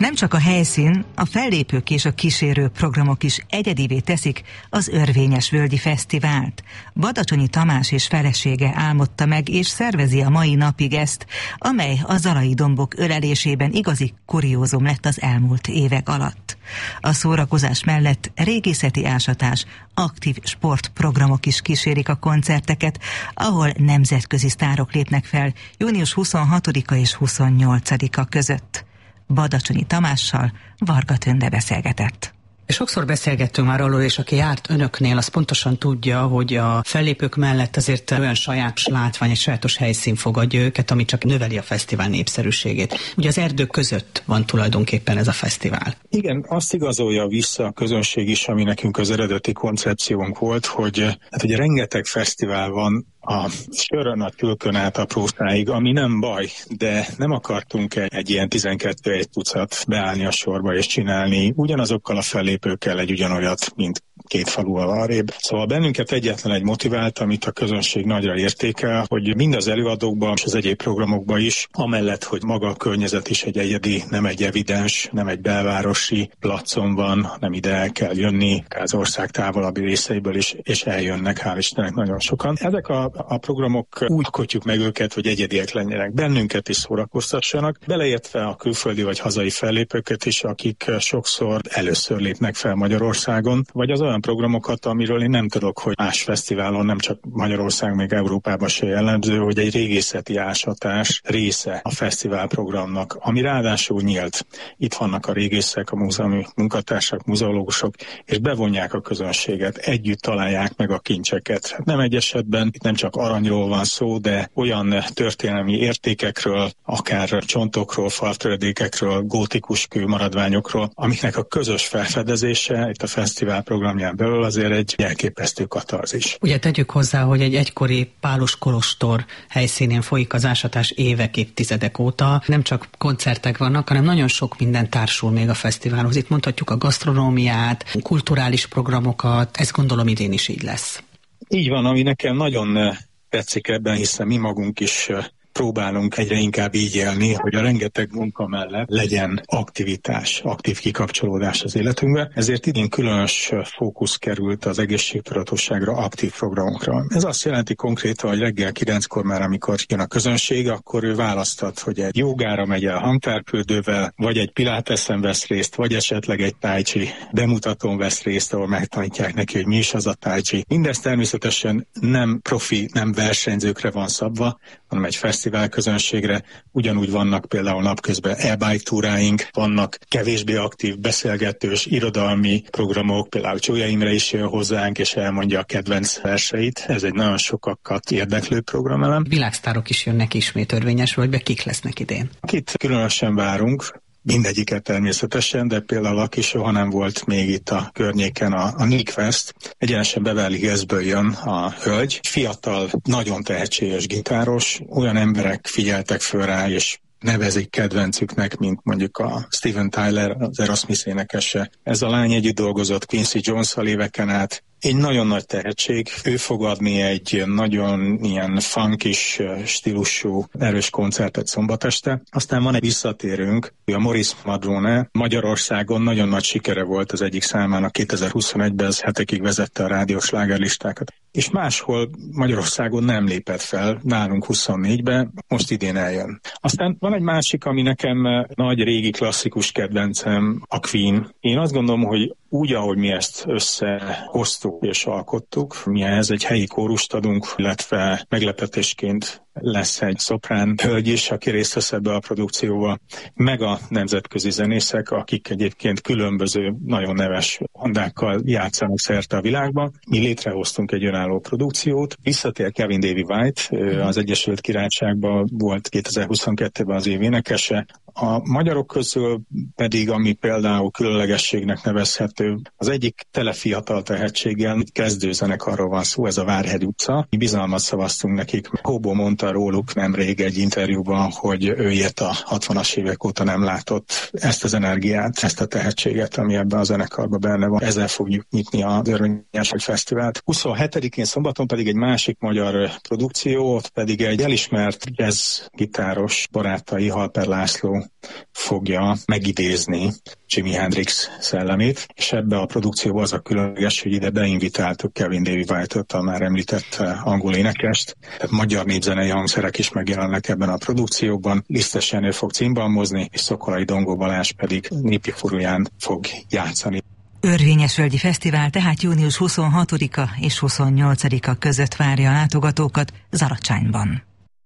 Nem csak a helyszín, a fellépők és a kísérő programok is egyedivé teszik az Örvényes Völgyi Fesztivált. Badacsonyi Tamás és felesége álmodta meg és szervezi a mai napig ezt, amely a Zalai dombok ölelésében igazi kuriózum lett az elmúlt évek alatt. A szórakozás mellett régészeti ásatás, aktív sportprogramok is kísérik a koncerteket, ahol nemzetközi sztárok lépnek fel június 26-a és 28-a között. Badacsonyi Tamással Varga Tünde beszélgetett. Sokszor beszélgettünk már arról, és aki járt önöknél, az pontosan tudja, hogy a fellépők mellett azért olyan sajátos látvány, egy sajátos helyszín fogadja őket, ami csak növeli a fesztivál népszerűségét. Ugye az erdők között van tulajdonképpen ez a fesztivál. Igen, azt igazolja vissza a közönség is, ami nekünk az eredeti koncepciónk volt, hogy ugye rengeteg fesztivál van a sörön, a tülkön át a prószáig, ami nem baj, de nem akartunk egy ilyen 12 tucat beállni a sorba és csinálni ugyanazokkal a fellépőkkel egy ugyanolyat, mint két faluval arrébb. Szóval bennünket egyetlen egy motivált, amit a közönség nagyra értékel, hogy mind az előadókban és az egyéb programokban is, amellett, hogy maga a környezet is egy egyedi, nem egy evidens, nem egy belvárosi placon van, hanem ide el kell jönni az ország távolabbi részeiből is, és eljönnek, hál' Istennek nagyon sokan. Ezek a programok úgy kötjük meg őket, hogy egyediek legyenek, bennünket is szórakoztassanak, beleértve a külföldi vagy hazai fellépőket is, akik sokszor először lépnek fel Magyarországon, vagy az olyan programokat, amiről én nem tudok, hogy más fesztiválon, nem csak Magyarország, még Európában se jellemző, hogy egy régészeti ásatás része a fesztiválprogramnak, ami ráadásul nyílt. Itt vannak a régészek, a múzeumi munkatársak, muzeológusok, és bevonják a közönséget, együtt találják meg a kincseket. Nem egy esetben, itt nem csak aranyról van szó, de olyan történelmi értékekről, akár csontokról, faltöredékekről, gótikus kő maradványokról, amiknek a közös felfedezése itt a fesztivál programján belül azért egy elképesztő katarzis. Ugye tegyük hozzá, hogy egy egykori pálos kolostor helyszínén folyik az ásatás évek, évtizedek óta. Nem csak koncertek vannak, hanem nagyon sok minden társul még a fesztiválhoz. Itt mondhatjuk a gasztronómiát, kulturális programokat, ez gondolom idén is így lesz. Így van, ami nekem nagyon tetszik ebben, hiszen mi magunk is próbálunk egyre inkább így élni, hogy a rengeteg munka mellett legyen aktivitás, aktív kikapcsolódás az életünkbe. Ezért idén különös fókusz került az egészségtudatosságra, aktív programokra. Ez azt jelenti konkrétan, hogy reggel 9-kor már, amikor jön a közönség, akkor ő választhat, hogy egy jogára megy el hangtárfürdővel, vagy egy piláteszen vesz részt, vagy esetleg egy tai chi bemutatón vesz részt, ahol megtanítják neki, hogy mi is az a tai chi. Mindez természetesen nem profi, nem versenyzőkre van szabva, hanem egy fesztivál közönségre. Ugyanúgy vannak például napközben e-bike túráink, vannak kevésbé aktív, beszélgetős, irodalmi programok, például Csója Imre is jön hozzánk, és elmondja a kedvenc verseit. Ez egy nagyon sokakat érdeklő programelem. Világsztárok is jönnek ismét Örvényes Völgybe, kik lesznek idén? Akit különösen várunk, mindegyiket természetesen, de például aki soha nem volt még itt a környéken, a Nick West, egyenesen Beverly Hillsből jön a hölgy, fiatal, nagyon tehetséges gitáros, olyan emberek figyeltek föl rá, és nevezik kedvencüknek, mint mondjuk a Steven Tyler, az Aerosmith énekese. Ez a lány együtt dolgozott Quincy Jones-szal éveken át. Egy nagyon nagy tehetség. Ő fog adni egy nagyon ilyen funkis stílusú, erős koncertet szombat este. Aztán van egy visszatérőnk, a Maurice Madrone. Magyarországon nagyon nagy sikere volt az egyik számának 2021-ben, ez hetekig vezette a rádiós slágerlistákat. És máshol Magyarországon nem lépett fel, nálunk 24-ben, most idén eljön. Aztán van egy másik, ami nekem nagy régi klasszikus kedvencem, a Queen. Én azt gondolom, hogy úgy, ahogy mi ezt összehoztuk és alkottuk, mi ehhez egy helyi kórust adunk, illetve meglepetésként lesz egy szoprán hölgy is, aki részt vesz ebbe a produkcióba, meg a nemzetközi zenészek, akik egyébként különböző, nagyon neves bandákkal játszanak szerte a világban. Mi létrehoztunk egy önálló produkciót. Visszatér Kevin Davy White, az Egyesült Királyságban volt 2022-ben az év énekese. A magyarok közül pedig, ami például különlegességnek nevezhető, az egyik tele fiatal tehetséggel, kezdőzenekarról van szó, ez a Várhegy utca. Mi bizalmat szavaztunk nekik. Hobo mondta róluk nemrég egy interjúban, hogy ő ilyet a 60-as évek óta nem látott, ezt az energiát, ezt a tehetséget, ami ebben a zenekarban benne van. Ezzel fogjuk nyitni az Örvényes Völgy Fesztivált. 27-én szombaton pedig egy másik magyar produkció, ott pedig egy elismert jazz gitáros barátai, Halper László produkció fogja megidézni Jimi Hendrix szellemét, és ebbe a produkcióba az a különleges, hogy ide beinvitáltuk Kevin Davey White-ot, a már említett angol énekest. Magyar népzenei hangszerek is megjelennek ebben a produkcióban. Lisztes Jenő fog cimbalmozni, és Szokolai Dongó Balázs pedig népi furuján fog játszani. Örvényesvölgyi Fesztivál tehát június 26-a és 28-a között várja a látogatókat Zaracsányban.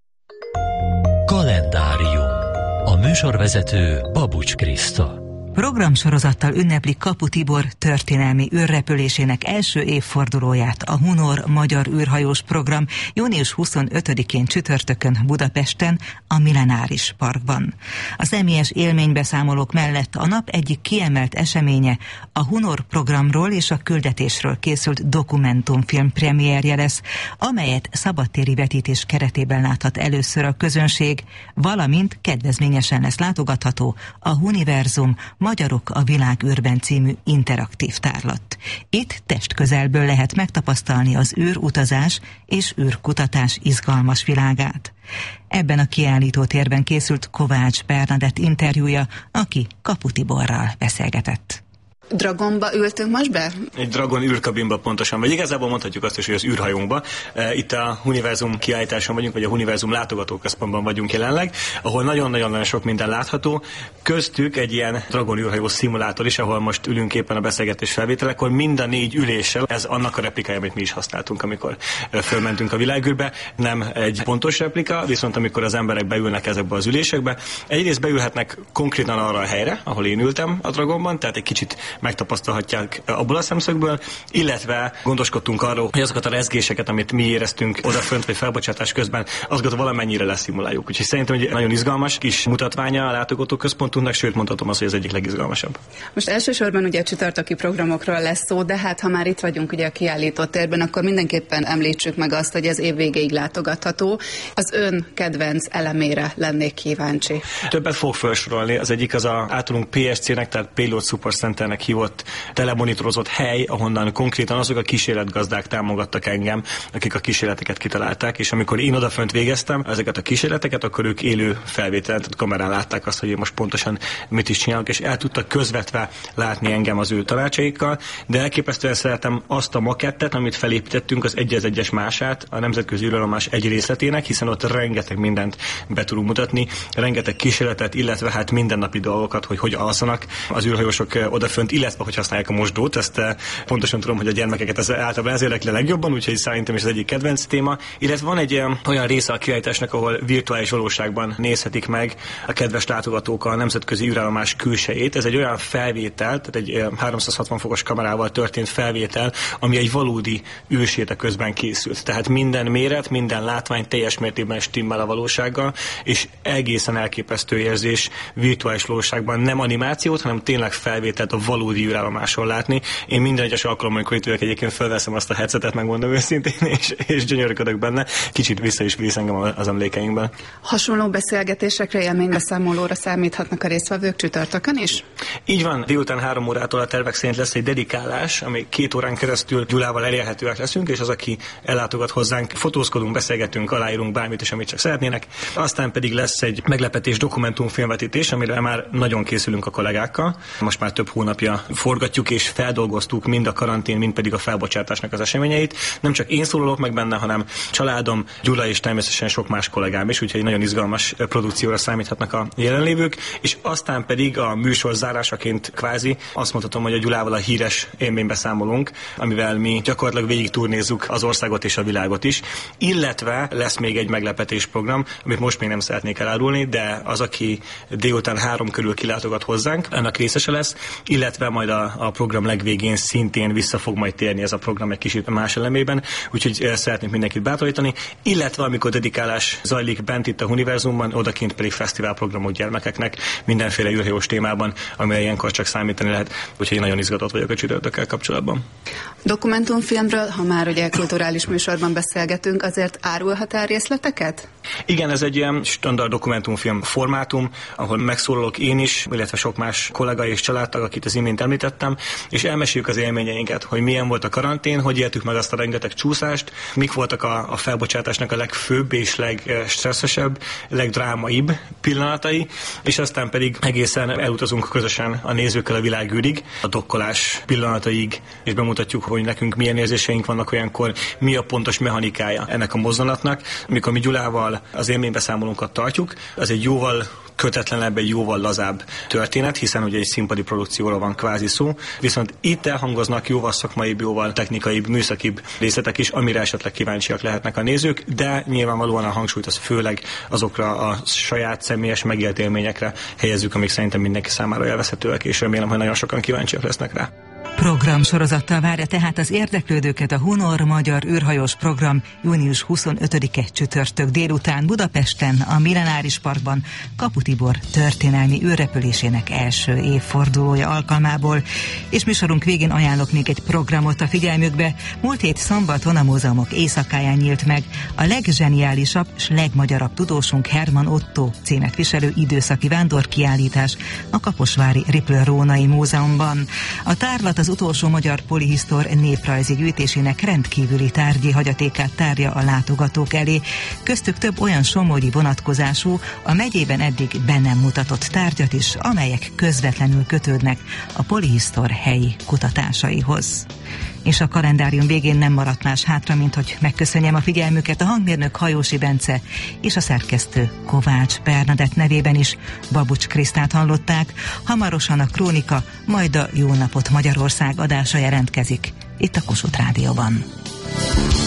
Kalendárium. A műsorvezető Babucs Kriszta. Programsorozattal ünnepli Kapu Tibor történelmi űrrepülésének első évfordulóját a Hunor Magyar űrhajós program június 25-én csütörtökön Budapesten a Millenáris Parkban. A személyes élménybeszámolók mellett a nap egyik kiemelt eseménye a Hunor programról és a küldetésről készült dokumentumfilm premierje lesz, amelyet szabadtéri vetítés keretében láthat először a közönség, valamint kedvezményesen lesz látogatható a Huniverzum Magyarok a világűrben című interaktív tárlat. Itt testközelből lehet megtapasztalni az űrutazás és űrkutatás izgalmas világát. Ebben a kiállítótérben készült Kovács Bernadett interjúja, aki Kapu Tiborral beszélgetett. Dragonba ültünk most be? Egy Dragon űrkabinba pontosan, vagy igazából mondhatjuk azt is, hogy az űrhajónkba. Itt a Huniverzum kiállításon vagyunk, vagy a Huniverzum látogatóközpontban vagyunk jelenleg, ahol nagyon-nagyon sok minden látható. Köztük egy ilyen Dragon űrhajó szimulátor is, ahol most ülünk éppen a beszélgetés felvételekor. Mind a 4 üléssel, ez annak a replikája, amit mi is használtunk, amikor fölmentünk a világűrbe. Nem egy pontos replika, viszont amikor az emberek beülnek ezekbe az ülésekbe, egyrészt beülhetnek konkrétan arra a helyre, ahol én ültem a Dragonban, tehát egy kicsit megtapasztalhatják abból a szemszögből, illetve gondoskodtunk arról, hogy azokat a rezgéseket, amit mi éreztünk odafönt vagy felbocsátás közben, azokat valamennyire leszimuláljuk. Úgyhogy szerintem egy nagyon izgalmas kis mutatványa a látogatóközpontunknak, sőt mondhatom azt, hogy ez egyik legizgalmasabb. Most elsősorban ugye a csütörtöki programokról lesz szó, de hát ha már itt vagyunk ugye a kiállító térben, akkor mindenképpen említsük meg azt, hogy ez év végéig látogatható. Az ön kedvenc elemére lennék kíváncsi. Többet fog felsorolni, az egyik az általunk PSC-nek, tehát Payload Support Centernek hívott telemonitorozott hely, ahonnan konkrétan azok a kísérletgazdák támogattak engem, akik a kísérleteket kitalálták, és amikor én odafönt végeztem ezeket a kísérleteket, akkor ők élő felvételt, tehát kamerán látták azt, hogy én most pontosan mit is csinálok, és el tudtak közvetve látni engem az ő tanácsaikkal, de elképesztően szeretem azt a makettet, amit felépítettünk, az egyes mását a nemzetközi űrállomás egy részletének, hiszen ott rengeteg mindent be tudunk mutatni, rengeteg kísérletet, illetve hát mindennapi dolgokat, hogy alszanak az űrhajósok odafönt, illetve hogy használják a mosdót. Ezt pontosan tudom, hogy a gyermekeket ez általában ez érdekli legjobban, úgyhogy szerintem is az egyik kedvenc téma. Illetve van egy olyan része a kiállításnak, ahol virtuális valóságban nézhetik meg a kedves látogatók a nemzetközi űrállomás külsejét. Ez egy olyan felvétel, tehát egy 360 fokos kamerával történt felvétel, ami egy valódi űrséta közben készült. Tehát minden méret, minden látvány teljes mértékben stimmel a valósággal, és egészen elképesztő érzés virtuális valóságban nem animációt, hanem tényleg felvételt a valódi űrállomáson látni. Én minden egyes alkalommal, amikor itt ülök, egyébként felveszem azt a headsetet, megmondom őszintén, és gyönyörködök benne. Kicsit vissza is visz engem az emlékeinkben. Hasonló beszélgetésekre, élménybeszámolóra számíthatnak a résztvevők csütörtökön is? Így van, délután 3 órától a tervek szerint lesz egy dedikálás, ami 2 órán keresztül Gyulával elérhetőek leszünk, és az, aki ellátogat hozzánk, fotózkodunk, beszélgetünk, aláírunk bármit is, amit csak szeretnének. Aztán pedig lesz egy meglepetés dokumentumfilmvetítés, amire már nagyon készülünk a kollégákkal. Most már több hónapja forgatjuk és feldolgoztuk mind a karantén, mind pedig a felbocsátásnak az eseményeit. Nem csak én szólalok meg benne, hanem családom, Gyula és természetesen sok más kollégám is, úgyhogy nagyon izgalmas produkcióra számíthatnak a jelenlévők, és aztán pedig a műsor zárásaként kvázi azt mondhatom, hogy a Gyulával a híres élménybeszámolónk, amivel mi gyakorlatilag végig turnézzuk az országot és a világot is, illetve lesz még egy meglepetés program, amit most még nem szeretnék elárulni, de az, aki délután 3 körül kilátogat hozzánk, annak részese lesz, illetve majd a program legvégén szintén vissza fog majd térni ez a program egy kicsit más elemében, úgyhogy szeretnék mindenkit bátorítani, illetve amikor dedikálás zajlik bent itt a Huniverzumban, odakint pedig fesztiválprogramok gyermekeknek mindenféle űrhajós témában, amely ilyenkor csak számítani lehet, úgyhogy én nagyon izgatott vagyok a csütörtökkel kapcsolatban. Dokumentumfilmről, ha már ugye kulturális műsorban beszélgetünk, azért árulhat el részleteket? Igen, ez egy ilyen standard dokumentumfilm formátum, ahol megszólalok én is, illetve sok más kollega és családtag, akit az imént mint említettem, és elmeséljük az élményeinket, hogy milyen volt a karantén, hogy éltük meg azt a rengeteg csúszást, mik voltak a felbocsátásnak a legfőbb és legstresszesebb, legdrámaibb pillanatai, és aztán pedig egészen elutazunk közösen a nézőkkel a világűrig, a dokkolás pillanataig, és bemutatjuk, hogy nekünk milyen érzéseink vannak olyankor, mi a pontos mechanikája ennek a mozzanatnak. Amikor mi Gyulával az élménybeszámolónkat tartjuk, az egy jóval kötetlenebb, egy jóval lazább történet, hiszen ugye egy színpadi produkcióról van kvázi szó, viszont itt elhangoznak jóval szakmaibb, jóval technikaibb, műszakibb részletek is, amire esetleg kíváncsiak lehetnek a nézők, de nyilvánvalóan a hangsúlyt az főleg azokra a saját személyes megélt élményekre helyezzük, amik szerintem mindenki számára élvezhetőek, és remélem, hogy nagyon sokan kíváncsiak lesznek rá. Programsorozattal várja tehát az érdeklődőket a Hunor Magyar űrhajós program június 25-e csütörtök délután Budapesten, a Millenáris Parkban Kapu Tibor történelmi űrrepülésének első évfordulója alkalmából. És műsorunk végén ajánlok még egy programot a figyelmükbe. Múlt hét szombaton a múzeumok éjszakáján nyílt meg a legzseniálisabb és legmagyarabb tudósunk Hermann Otto címet viselő időszaki vándorkiállítás a kaposvári Riplő-Rónai Múzeumban. A tárlat az utolsó magyar polihisztor néprajzi gyűjtésének rendkívüli tárgyi hagyatékát tárja a látogatók elé, köztük több olyan somogyi vonatkozású, a megyében eddig be nem mutatott tárgyat is, amelyek közvetlenül kötődnek a polihisztor helyi kutatásaihoz. És a kalendárium végén nem maradt más hátra, mint hogy megköszönjem a figyelmüket. A hangmérnök Hajósi Bence és a szerkesztő Kovács Bernadett nevében is Babucs Krisztát hallották. Hamarosan a Krónika, majd a Jó napot Magyarország adása jelentkezik itt a Kossuth Rádióban.